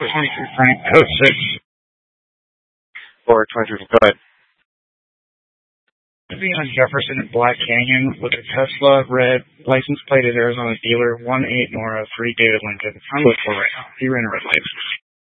23 Frank, code 6. Or 23, go ahead. Being on Jefferson at Black Canyon with a Tesla red license plate at Arizona dealer 18 Nora 3 David Lincoln. I'm looking for right now. He ran a red light.